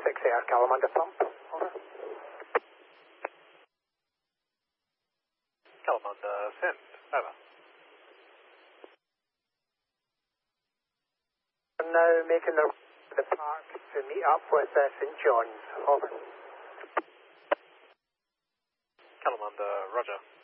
6 Air, Kalamanda pump. Over. Kalamanda send. Over. I'm now making the park to meet up with St John's. Over. Kalamanda, roger.